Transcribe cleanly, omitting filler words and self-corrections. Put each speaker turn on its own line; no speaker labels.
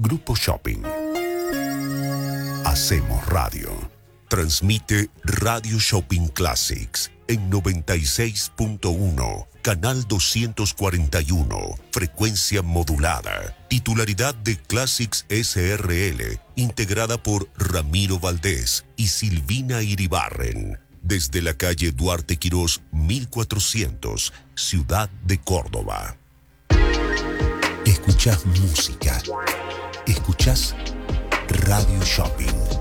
Grupo Shopping. Hacemos radio. Transmite Radio Shopping Classics en 96.1, canal 241, frecuencia modulada. Titularidad de Classics SRL, integrada por Ramiro Valdés y Silvina Iribarren. Desde la calle Duarte Quirós, 1400, Ciudad de Córdoba. Escuchás música. Escuchás Radio Shopping.